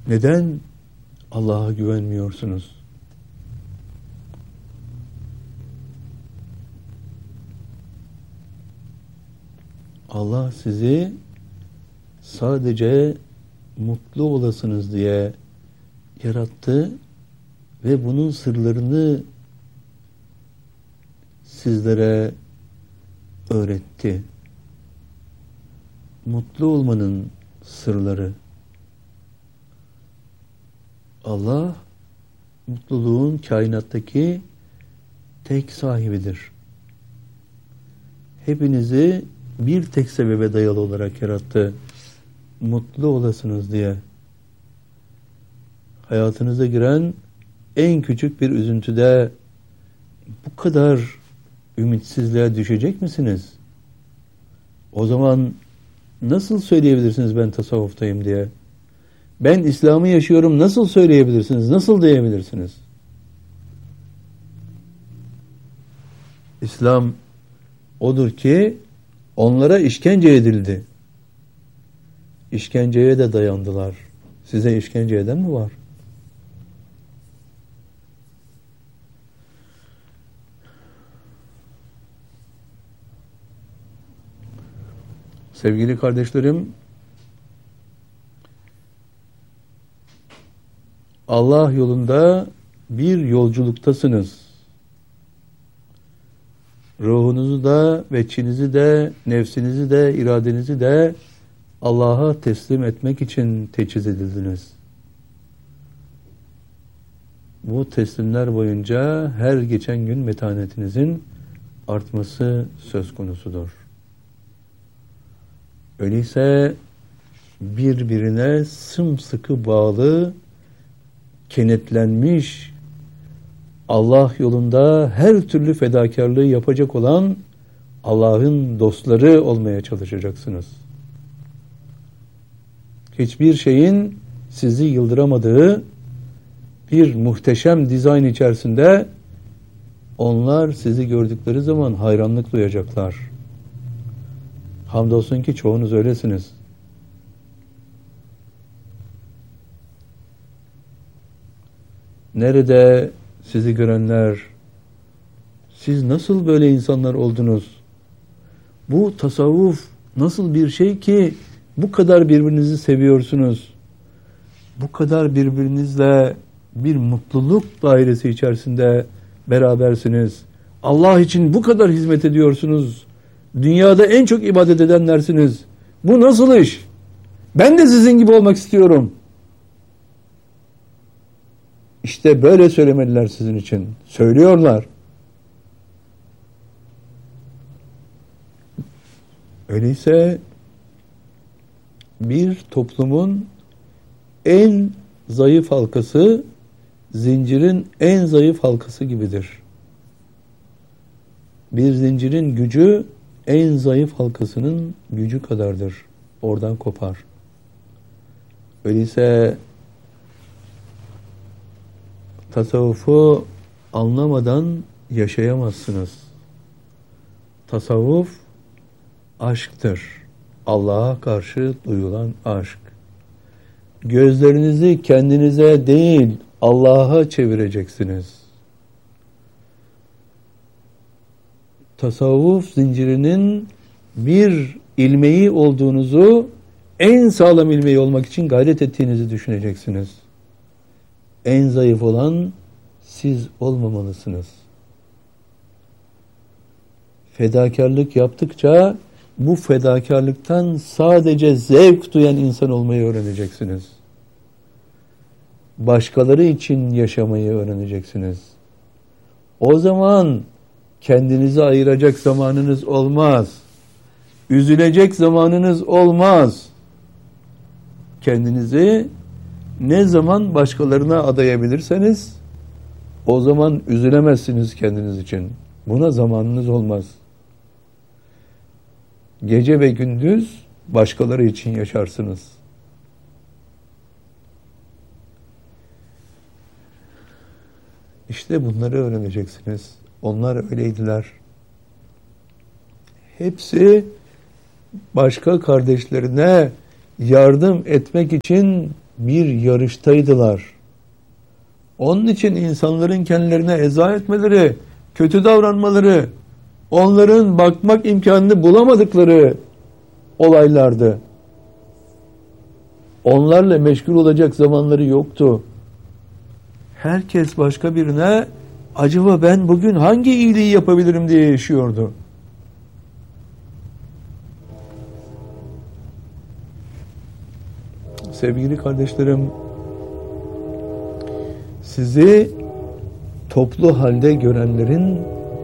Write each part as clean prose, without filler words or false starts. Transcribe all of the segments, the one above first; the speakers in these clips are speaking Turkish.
Neden Allah'a güvenmiyorsunuz? Allah sizi sadece mutlu olasınız diye yarattı ve bunun sırlarını sizlere öğretti. Mutlu olmanın sırları. Allah mutluluğun kainattaki tek sahibidir. Hepinizi bir tek sebebe dayalı olarak yarattı. Mutlu olasınız diye. Hayatınıza giren en küçük bir üzüntüde bu kadar ümitsizliğe düşecek misiniz? O zaman nasıl söyleyebilirsiniz ben tasavvuftayım diye? Ben İslam'ı yaşıyorum nasıl söyleyebilirsiniz? Nasıl diyebilirsiniz? İslam odur ki onlara işkence edildi. İşkenceye de dayandılar. Size işkence eden mi var? Sevgili kardeşlerim, Allah yolunda bir yolculuktasınız. Ruhunuzu da, veçinizi de, nefsinizi de, iradenizi de Allah'a teslim etmek için teçhiz edildiniz. Bu teslimler boyunca her geçen gün metanetinizin artması söz konusudur. Öyleyse birbirine sımsıkı bağlı, kenetlenmiş, Allah yolunda her türlü fedakarlığı yapacak olan Allah'ın dostları olmaya çalışacaksınız. Hiçbir şeyin sizi yıldıramadığı bir muhteşem dizayn içerisinde onlar sizi gördükleri zaman hayranlık duyacaklar. Hamdolsun ki çoğunuz öylesiniz. Nerede sizi görenler, siz nasıl böyle insanlar oldunuz? Bu tasavvuf nasıl bir şey ki bu kadar birbirinizi seviyorsunuz? Bu kadar birbirinizle bir mutluluk dairesi içerisinde berabersiniz. Allah için bu kadar hizmet ediyorsunuz. Dünyada en çok ibadet edenlersiniz. Bu nasıl iş? Ben de sizin gibi olmak istiyorum. İşte böyle söylemediler sizin için. Söylüyorlar. Öyleyse bir toplumun en zayıf halkası zincirin en zayıf halkası gibidir. Bir zincirin gücü en zayıf halkasının gücü kadardır. Oradan kopar. Öyleyse tasavvufu anlamadan yaşayamazsınız. Tasavvuf aşktır. Allah'a karşı duyulan aşk. Gözlerinizi kendinize değil Allah'a çevireceksiniz. Tasavvuf zincirinin bir ilmeği olduğunuzu, en sağlam ilmeği olmak için gayret ettiğinizi düşüneceksiniz. En zayıf olan siz olmamalısınız. Fedakarlık yaptıkça bu fedakarlıktan sadece zevk duyan insan olmayı öğreneceksiniz. Başkaları için yaşamayı öğreneceksiniz. O zaman kendinizi ayıracak zamanınız olmaz. Üzülecek zamanınız olmaz. Kendinizi ne zaman başkalarına adayabilirseniz o zaman üzülemezsiniz kendiniz için. Buna zamanınız olmaz. Gece ve gündüz başkaları için yaşarsınız. İşte bunları öğreneceksiniz. Onlar öyleydiler. Hepsi başka kardeşlerine yardım etmek için bir yarıştaydılar. Onun için insanların kendilerine eza etmeleri, kötü davranmaları, onların bakmak imkanını bulamadıkları olaylardı. Onlarla meşgul olacak zamanları yoktu. Herkes başka birine acaba ben bugün hangi iyiliği yapabilirim diye yaşıyordu. Sevgili kardeşlerim, sizi toplu halde görenlerin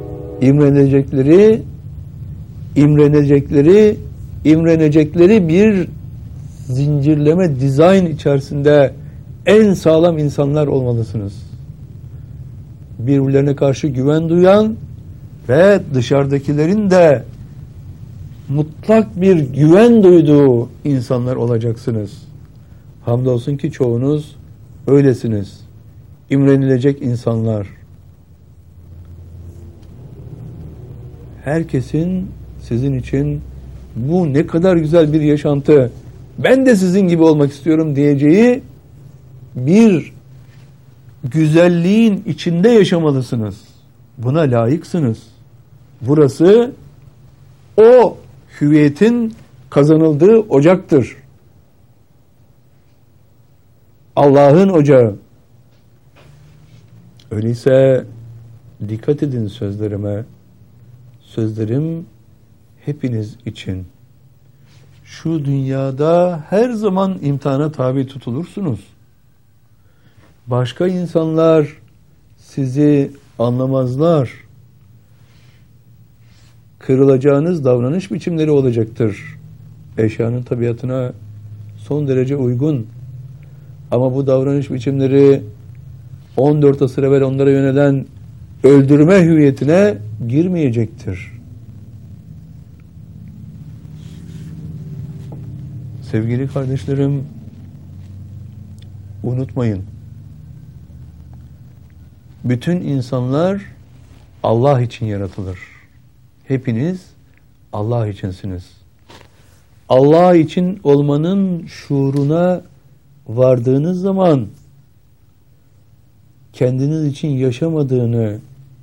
imrenecekleri bir zincirleme dizayn içerisinde en sağlam insanlar olmalısınız. Birbirlerine karşı güven duyan ve dışarıdakilerin de mutlak bir güven duyduğu insanlar olacaksınız. Hamdolsun ki çoğunuz öylesiniz. İmrenilecek insanlar. Herkesin sizin için bu ne kadar güzel bir yaşantı, ben de sizin gibi olmak istiyorum diyeceği bir güzelliğin içinde yaşamalısınız. Buna layıksınız. Burası o hüviyetin kazanıldığı ocaktır. Allah'ın ocağı. Öyleyse dikkat edin sözlerime. Sözlerim hepiniz için. Şu dünyada her zaman imtihana tabi tutulursunuz. Başka insanlar sizi anlamazlar. Kırılacağınız davranış biçimleri olacaktır. Eşyanın tabiatına son derece uygun. Ama bu davranış biçimleri 14 asır evvel onlara yönelen öldürme hüviyetine girmeyecektir. Sevgili kardeşlerim, unutmayın. Bütün insanlar Allah için yaratılır. Hepiniz Allah içinsiniz. Allah için olmanın şuuruna vardığınız zaman kendiniz için yaşamadığını,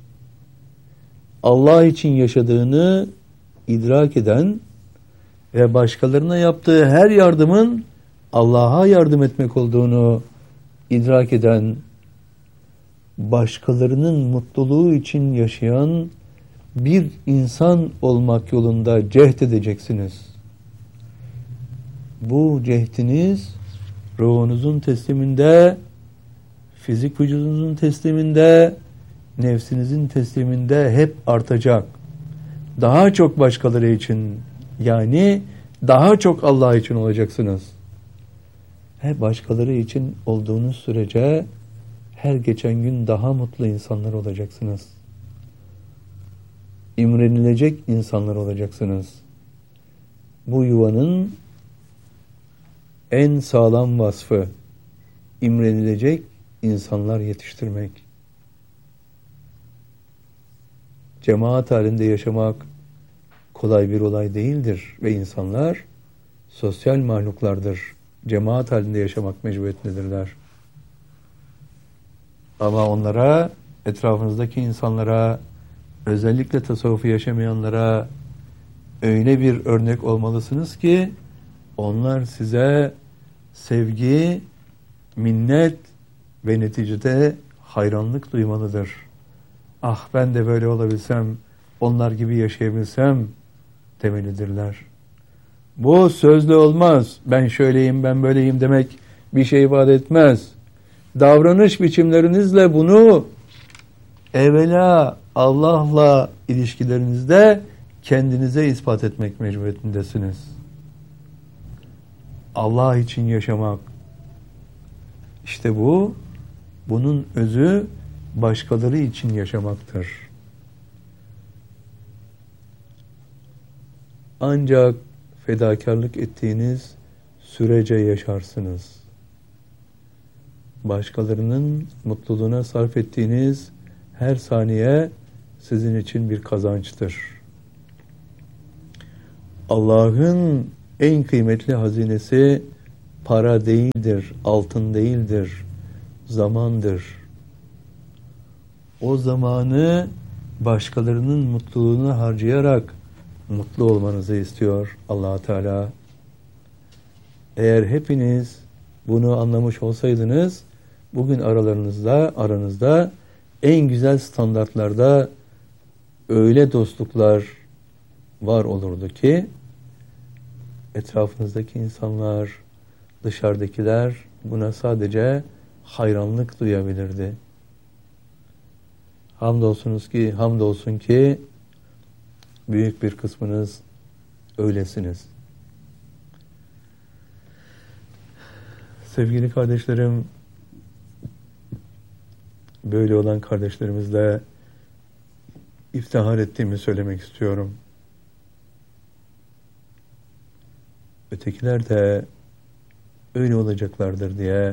Allah için yaşadığını idrak eden ve başkalarına yaptığı her yardımın Allah'a yardım etmek olduğunu idrak eden, başkalarının mutluluğu için yaşayan bir insan olmak yolunda cehd edeceksiniz. Bu cehdiniz ruhunuzun tesliminde, fizik vücudunuzun tesliminde, nefsinizin tesliminde hep artacak. Daha çok başkaları için, yani daha çok Allah için olacaksınız. Hep başkaları için olduğunuz sürece her geçen gün daha mutlu insanlar olacaksınız. İmrenilecek insanlar olacaksınız. Bu yuvanın en sağlam vasfı imrenilecek insanlar yetiştirmek. Cemaat halinde yaşamak kolay bir olay değildir ve insanlar sosyal mahluklardır. Cemaat halinde yaşamak mecburiyetindedirler. Ama onlara, etrafınızdaki insanlara, özellikle tasavvufu yaşamayanlara öyle bir örnek olmalısınız ki onlar size sevgi, minnet ve neticede hayranlık duymalıdır. Ah ben de böyle olabilsem, onlar gibi yaşayabilsem demelidirler. Bu sözle olmaz. Ben şöyleyim, ben böyleyim demek bir şey ifade etmez. Davranış biçimlerinizle bunu evvela Allah'la ilişkilerinizde kendinize ispat etmek mecburiyetindesiniz. Allah için yaşamak. İşte bunun özü başkaları için yaşamaktır. Ancak fedakarlık ettiğiniz sürece yaşarsınız. Başkalarının mutluluğuna sarf ettiğiniz her saniye sizin için bir kazançtır. Allah'ın en kıymetli hazinesi para değildir, altın değildir, zamandır. O zamanı başkalarının mutluluğunu harcayarak mutlu olmanızı istiyor Allah Teala. Eğer hepiniz bunu anlamış olsaydınız, bugün aranızda en güzel standartlarda öyle dostluklar var olurdu ki, etrafınızdaki insanlar, dışarıdakiler buna sadece hayranlık duyabilirdi. Hamdolsun ki büyük bir kısmınız öylesiniz. Sevgili kardeşlerim, böyle olan kardeşlerimizle iftihar ettiğimi söylemek istiyorum. Ötekiler de öyle olacaklardır diye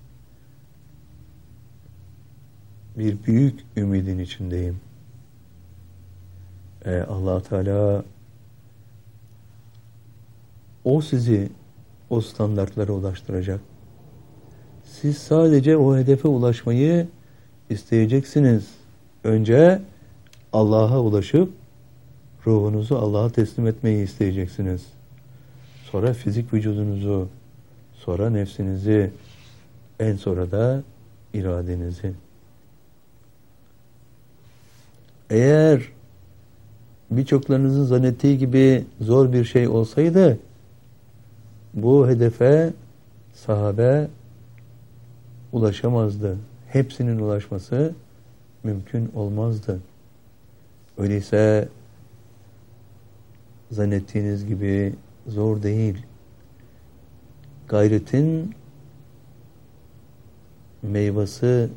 bir büyük ümidin içindeyim. Allah Teala o sizi o standartlara ulaştıracak. Siz sadece o hedefe ulaşmayı isteyeceksiniz. Önce Allah'a ulaşıp ruhunuzu Allah'a teslim etmeyi isteyeceksiniz. Sonra fizik vücudunuzu, sonra nefsinizi, en sonra da iradenizi. Eğer birçoklarınızın zannettiği gibi zor bir şey olsaydı, bu hedefe sahabe ulaşamazdı. Hepsinin ulaşması mümkün olmazdı. Öyleyse zannettiğiniz gibi zor değil. Gayretin meyvesi,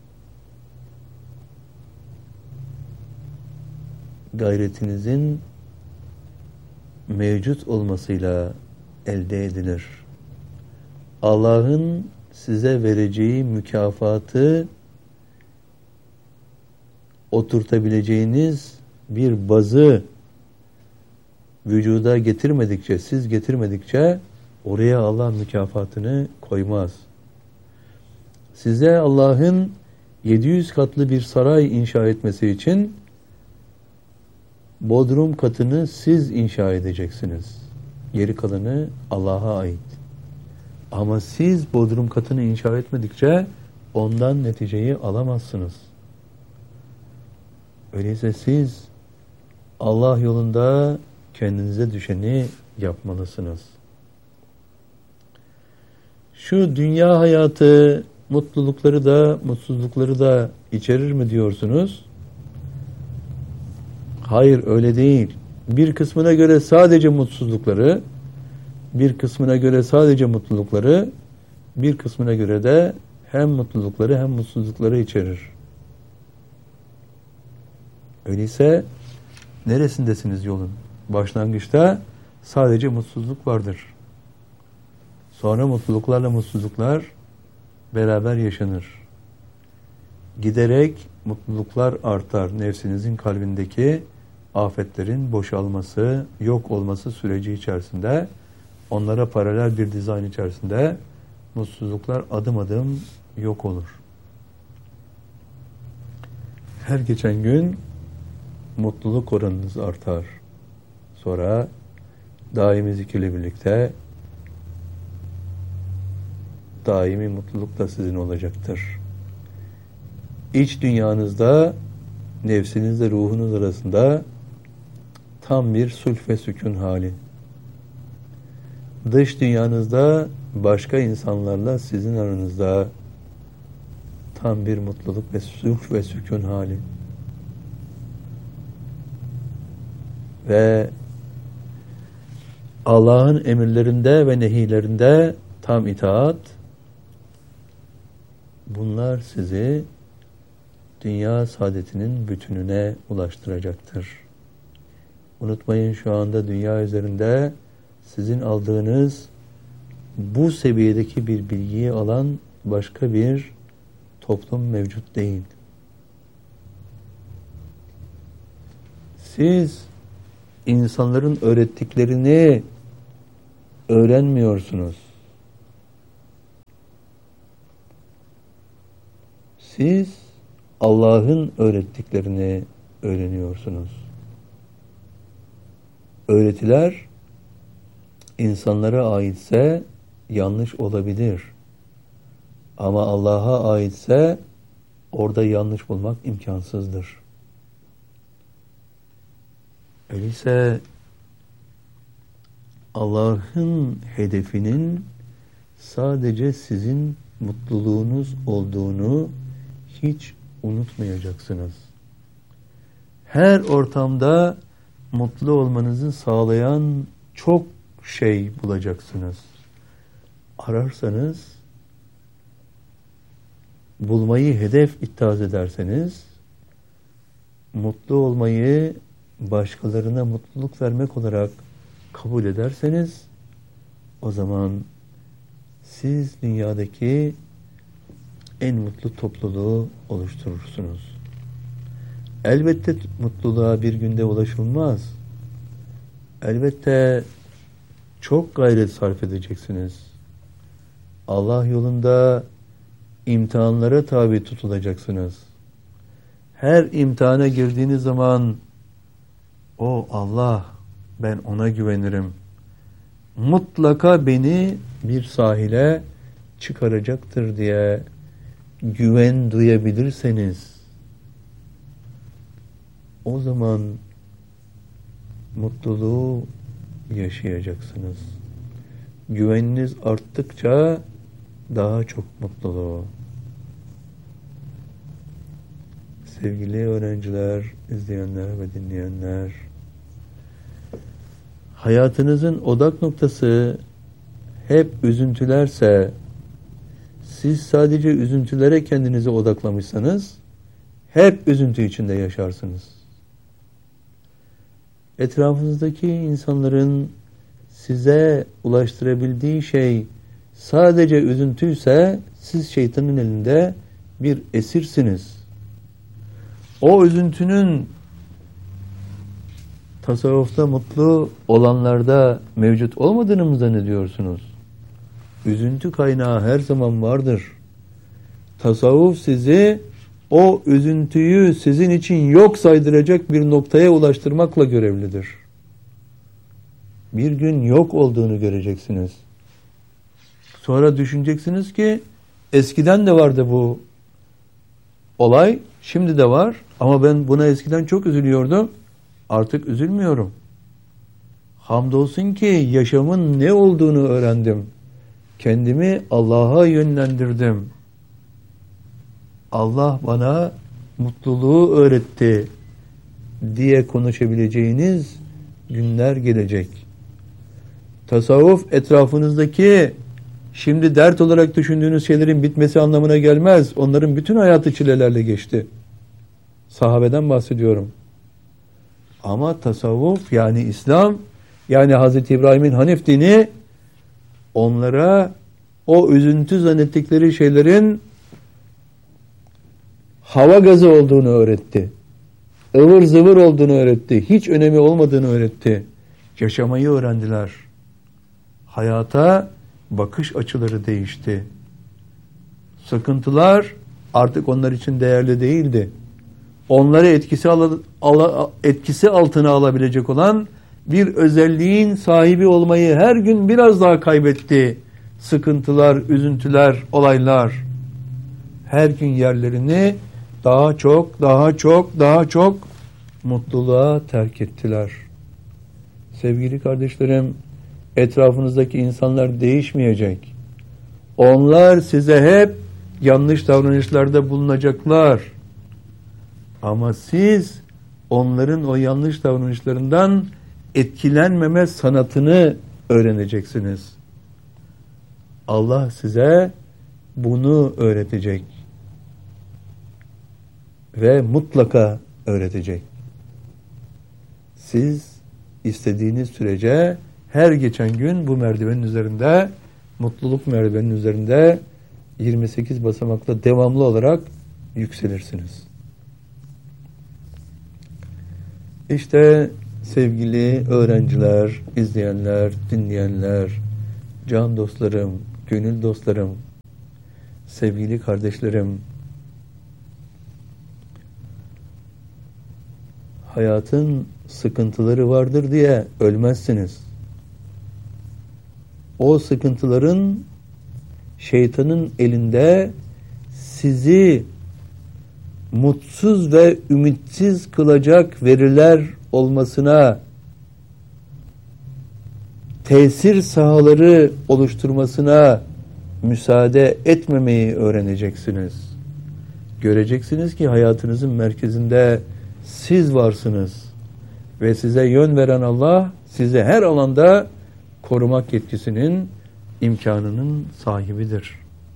gayretinizin mevcut olmasıyla elde edilir. Allah'ın size vereceği mükafatı oturtabileceğiniz bir bazı vücuda getirmedikçe, siz getirmedikçe oraya Allah mükafatını koymaz. Size Allah'ın 700 katlı bir saray inşa etmesi için bodrum katını siz inşa edeceksiniz. Geri kalanı Allah'a ait. Ama siz bodrum katını inşa etmedikçe ondan neticeyi alamazsınız. Öyleyse siz Allah yolunda kendinize düşeni yapmalısınız. Şu dünya hayatı mutlulukları da mutsuzlukları da içerir mi diyorsunuz? Hayır, öyle değil. Bir kısmına göre sadece mutsuzlukları, bir kısmına göre sadece mutlulukları, bir kısmına göre de hem mutlulukları hem mutsuzlukları içerir. Öyleyse neresindesiniz yolun? Başlangıçta sadece mutsuzluk vardır. Sonra mutluluklarla mutsuzluklar beraber yaşanır. Giderek mutluluklar artar. Nefsinizin kalbindeki afetlerin boşalması, yok olması süreci içerisinde, onlara paralel bir dizayn içerisinde mutsuzluklar adım adım yok olur. Her geçen gün mutluluk oranınız artar. Sonra daimi zikirle birlikte daimi mutluluk da sizin olacaktır. İç dünyanızda nefsinizle ruhunuz arasında tam bir sulh ve sükun hali. Dış dünyanızda başka insanlarla sizin aranızda tam bir mutluluk ve sulh ve sükun hali. Ve Allah'ın emirlerinde ve nehilerinde tam itaat, bunlar sizi dünya saadetinin bütününe ulaştıracaktır. Unutmayın, şu anda dünya üzerinde sizin aldığınız bu seviyedeki bir bilgiyi alan başka bir toplum mevcut değil. Siz insanların öğrettiklerini öğrenmiyorsunuz. Siz Allah'ın öğrettiklerini öğreniyorsunuz. Öğretiler insanlara aitse yanlış olabilir. Ama Allah'a aitse orada yanlış bulmak imkansızdır. Öyleyse Allah'ın hedefinin sadece sizin mutluluğunuz olduğunu hiç unutmayacaksınız. Her ortamda mutlu olmanızı sağlayan çok şey bulacaksınız. Ararsanız, bulmayı hedef ittihaz ederseniz, mutlu olmayı başkalarına mutluluk vermek olarak kabul ederseniz, o zaman siz dünyadaki en mutlu topluluğu oluşturursunuz. Elbette mutluluğa bir günde ulaşılmaz. Elbette çok gayret sarf edeceksiniz. Allah yolunda imtihanlara tabi tutulacaksınız. Her imtihana girdiğiniz zaman o Allah, ben ona güvenirim, mutlaka beni bir sahile çıkaracaktır diye güven duyabilirseniz, o zaman mutluluğu yaşayacaksınız. Güveniniz arttıkça daha çok mutluluğu. Sevgili öğrenciler, izleyenler ve dinleyenler, hayatınızın odak noktası hep üzüntülerse, siz sadece üzüntülere kendinizi odaklamışsanız, hep üzüntü içinde yaşarsınız. Etrafınızdaki insanların size ulaştırabildiği şey sadece üzüntüyse, siz şeytanın elinde bir esirsiniz. O üzüntünün tasavvufta mutlu olanlarda mevcut olmadığını mı zannediyorsunuz? Üzüntü kaynağı her zaman vardır. Tasavvuf sizi o üzüntüyü sizin için yok saydıracak bir noktaya ulaştırmakla görevlidir. Bir gün yok olduğunu göreceksiniz. Sonra düşüneceksiniz ki eskiden de vardı bu olay, şimdi de var ama ben buna eskiden çok üzülüyordum. Artık üzülmüyorum. Hamdolsun ki yaşamın ne olduğunu öğrendim. Kendimi Allah'a yönlendirdim. Allah bana mutluluğu öğretti diye konuşabileceğiniz günler gelecek. Tasavvuf etrafınızdaki şimdi dert olarak düşündüğünüz şeylerin bitmesi anlamına gelmez. Onların bütün hayatı çilelerle geçti. Sahabeden bahsediyorum. Ama tasavvuf yani İslam, yani Hazreti İbrahim'in Hanif dini onlara o üzüntü zannettikleri şeylerin hava gazı olduğunu öğretti. Ivır zıvır olduğunu öğretti. Hiç önemi olmadığını öğretti. Yaşamayı öğrendiler. Hayata bakış açıları değişti. Sıkıntılar artık onlar için değerli değildi. Onları etkisi altına alabilecek olan bir özelliğin sahibi olmayı her gün biraz daha kaybetti. Sıkıntılar, üzüntüler, olaylar her gün yerlerini daha çok mutluluğa terk ettiler. Sevgili kardeşlerim, etrafınızdaki insanlar değişmeyecek. Onlar size hep yanlış davranışlarda bulunacaklar. Ama siz onların o yanlış davranışlarından etkilenmeme sanatını öğreneceksiniz. Allah size bunu öğretecek. Ve mutlaka öğretecek. Siz istediğiniz sürece her geçen gün bu merdivenin üzerinde, mutluluk merdivenin üzerinde 28 basamakla devamlı olarak yükselirsiniz. İşte sevgili öğrenciler, izleyenler, dinleyenler, can dostlarım, gönül dostlarım, sevgili kardeşlerim, hayatın sıkıntıları vardır diye ölmezsiniz. O sıkıntıların şeytanın elinde sizi mutsuz ve ümitsiz kılacak veriler olmasına, tesir sahaları oluşturmasına müsaade etmemeyi öğreneceksiniz. Göreceksiniz ki hayatınızın merkezinde siz varsınız ve size yön veren Allah sizi her alanda korumak yetkisinin, imkanının sahibidir.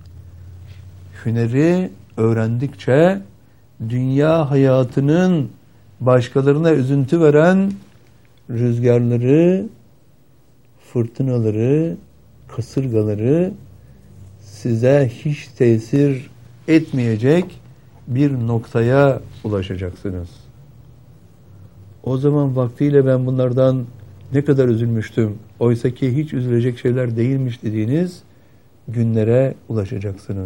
Hüneri öğrendikçe dünya hayatının başkalarına üzüntü veren rüzgarları, fırtınaları, kasırgaları size hiç tesir etmeyecek bir noktaya ulaşacaksınız. O zaman vaktiyle ben bunlardan ne kadar üzülmüştüm, oysa ki hiç üzülecek şeyler değilmiş dediğiniz günlere ulaşacaksınız.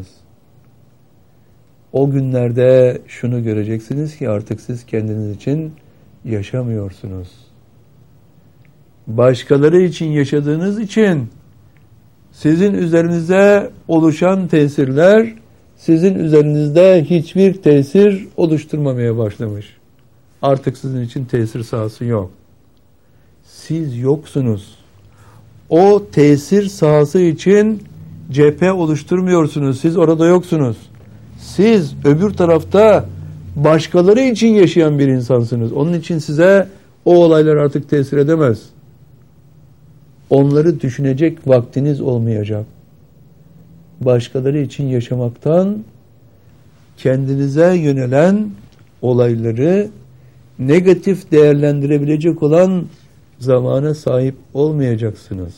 O günlerde şunu göreceksiniz ki artık siz kendiniz için yaşamıyorsunuz. Başkaları için yaşadığınız için sizin üzerinize oluşan tesirler sizin üzerinizde hiçbir tesir oluşturmamaya başlamış. Artık sizin için tesir sahası yok. Siz yoksunuz. O tesir sahası için cephe oluşturmuyorsunuz. Siz orada yoksunuz. Siz öbür tarafta başkaları için yaşayan bir insansınız. Onun için size o olaylar artık tesir edemez. Onları düşünecek vaktiniz olmayacak. Başkaları için yaşamaktan kendinize yönelen olayları negatif değerlendirebilecek olan zamana sahip olmayacaksınız.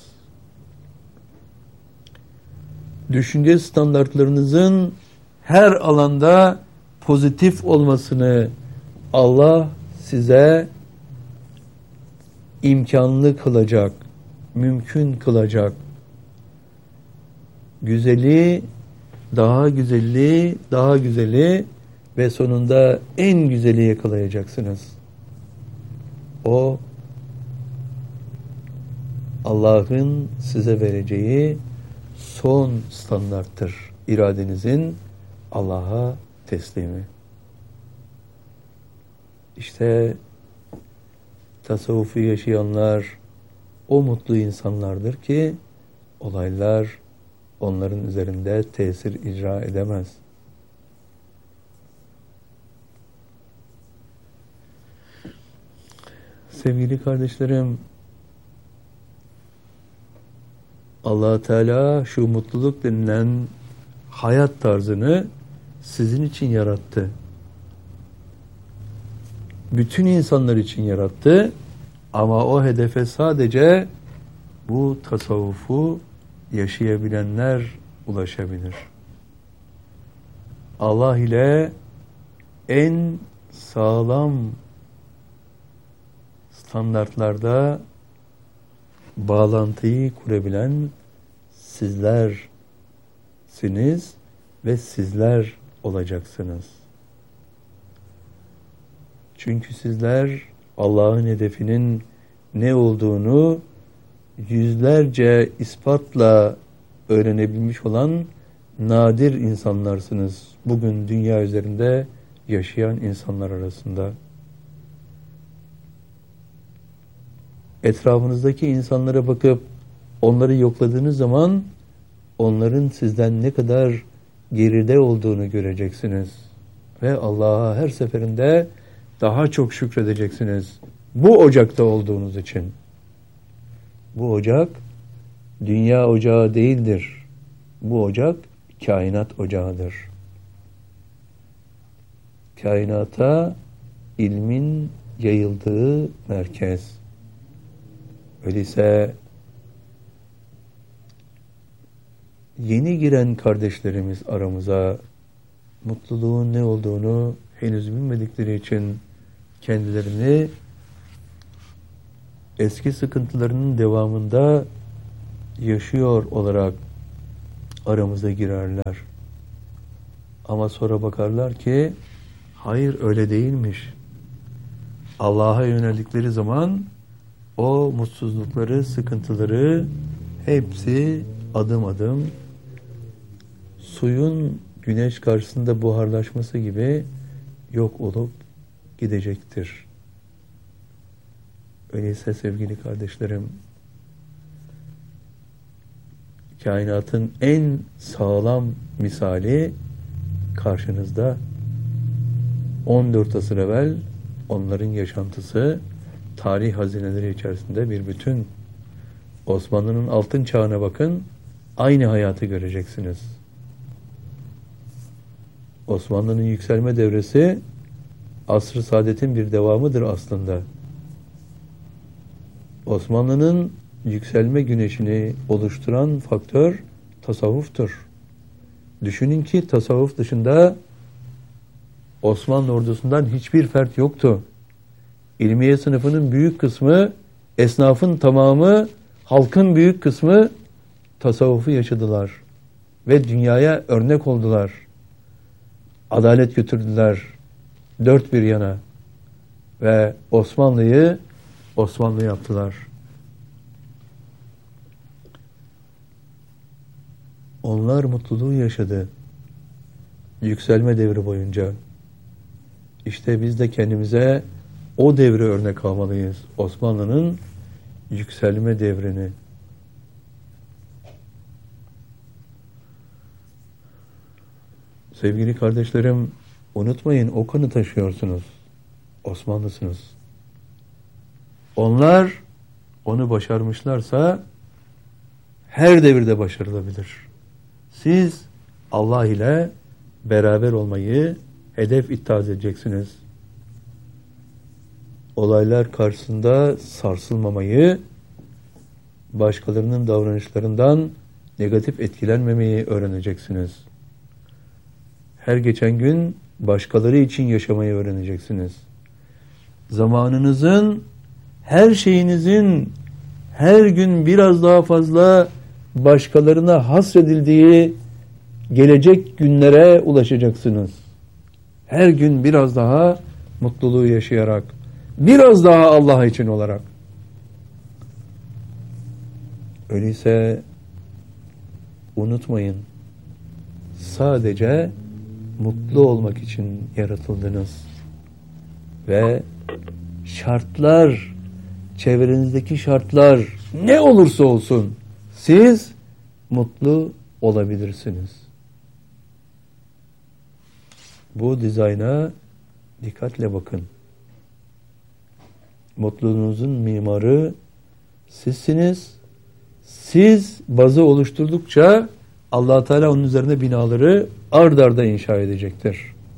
Düşünce standartlarınızın her alanda pozitif olmasını Allah size imkanlı kılacak, mümkün kılacak. Güzeli, daha güzeli, daha güzeli ve sonunda en güzeli yakalayacaksınız. O Allah'ın size vereceği son standarttır. İradenizin Allah'a teslimi. İşte tasavvufu yaşayanlar o mutlu insanlardır ki olaylar onların üzerinde tesir icra edemez. Sevgili kardeşlerim, Allah Teala şu mutluluk denilen hayat tarzını sizin için yarattı. Bütün insanlar için yarattı ama o hedefe sadece bu tasavvufu yaşayabilenler ulaşabilir. Allah ile en sağlam standartlarda bağlantıyı kurabilen sizlersiniz ve sizler olacaksınız. Çünkü sizler Allah'ın hedefinin ne olduğunu yüzlerce ispatla öğrenebilmiş olan nadir insanlarsınız. Bugün dünya üzerinde yaşayan insanlar arasında. Etrafınızdaki insanlara bakıp onları yokladığınız zaman onların sizden ne kadar geride olduğunu göreceksiniz. Ve Allah'a her seferinde daha çok şükredeceksiniz. Bu ocakta olduğunuz için. Bu ocak dünya ocağı değildir. Bu ocak kainat ocağıdır. Kainata ilmin yayıldığı merkez. Öyleyse yeni giren kardeşlerimiz aramıza mutluluğun ne olduğunu henüz bilmedikleri için kendilerini eski sıkıntılarının devamında yaşıyor olarak aramıza girerler. Ama sonra bakarlar ki hayır öyle değilmiş. Allah'a yöneldikleri zaman o mutsuzlukları, sıkıntıları hepsi adım adım suyun güneş karşısında buharlaşması gibi yok olup gidecektir. Öyleyse sevgili kardeşlerim, kainatın en sağlam misali karşınızda. 14 asır evvel onların yaşantısı tarih hazineleri içerisinde bir bütün. Osmanlı'nın altın çağına bakın, aynı hayatı göreceksiniz. Osmanlı'nın yükselme devresi asr-ı saadetin bir devamıdır aslında. Osmanlı'nın yükselme güneşini oluşturan faktör tasavvuftur. Düşünün ki tasavvuf dışında Osmanlı ordusundan hiçbir fert yoktu. İlmiye sınıfının büyük kısmı, esnafın tamamı, halkın büyük kısmı tasavvufu yaşadılar. Ve dünyaya örnek oldular. Adalet götürdüler dört bir yana. Ve Osmanlı'yı Osmanlı yaptılar. Onlar mutluluğu yaşadı. Yükselme devri boyunca. İşte biz de kendimize o devri örnek almalıyız. Osmanlı'nın yükselme devrini. Sevgili kardeşlerim, unutmayın, o kanı taşıyorsunuz. Osmanlısınız. Onlar onu başarmışlarsa her devirde başarılabilir. Siz Allah ile beraber olmayı hedef ittihaz edeceksiniz. Olaylar karşısında sarsılmamayı, başkalarının davranışlarından negatif etkilenmemeyi öğreneceksiniz. Her geçen gün başkaları için yaşamayı öğreneceksiniz. Zamanınızın, her şeyinizin her gün biraz daha fazla başkalarına hasredildiği gelecek günlere ulaşacaksınız. Her gün biraz daha mutluluğu yaşayarak, biraz daha Allah için olarak. Öyleyse unutmayın, sadece mutlu olmak için yaratıldınız. Ve şartlar, çevrenizdeki şartlar ne olursa olsun siz mutlu olabilirsiniz. Bu dizayna dikkatle bakın. Mutluluğunuzun mimarı sizsiniz. Siz bazı oluşturdukça Allah Teala onun üzerine binaları ard arda inşa edecektir.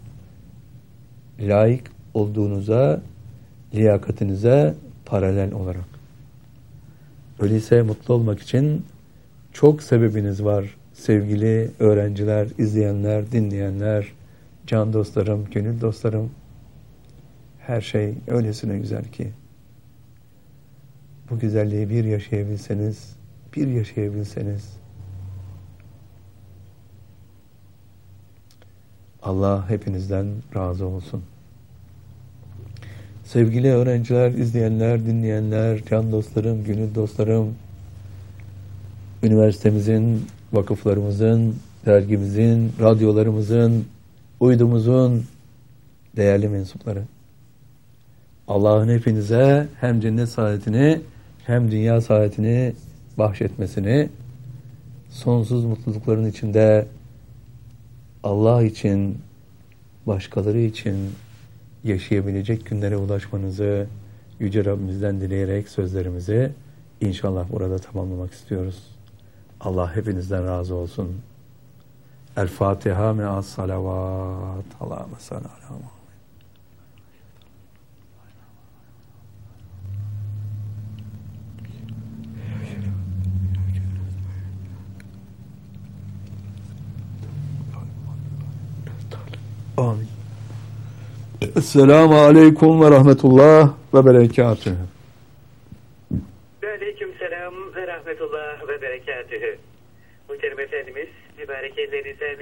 Layık olduğunuza, liyakatinize paralel olarak. Öyleyse mutlu olmak için çok sebebiniz var. Sevgili öğrenciler, izleyenler, dinleyenler, can dostlarım, gönül dostlarım. Her şey öylesine güzel ki. Bu güzelliği bir yaşayabilseniz, Allah hepinizden razı olsun. Sevgili öğrenciler, izleyenler, dinleyenler, can dostlarım, gönül dostlarım, üniversitemizin, vakıflarımızın, dergimizin, radyolarımızın, uydumuzun değerli mensupları. Allah'ın hepinize hem cennet saadetini hem dünya saadetini bahşetmesini, sonsuz mutlulukların içinde Allah için, başkaları için yaşayabilecek günlere ulaşmanızı Yüce Rabbimizden dileyerek sözlerimizi inşallah burada tamamlamak istiyoruz. Allah hepinizden razı olsun. El Fatiha me'as salavat. Allahümme salli ala Muhammed. Amin. Esselamu aleyküm ve rahmetullah ve berekatühü. Ve aleyküm selam ve rahmetullah ve berekatühü. Muhterem Efendimiz, mübarek ellerinize